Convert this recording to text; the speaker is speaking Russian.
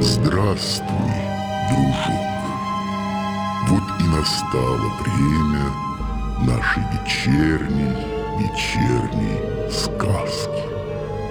Здравствуй, дружок. Вот и настало время нашей вечерней сказки.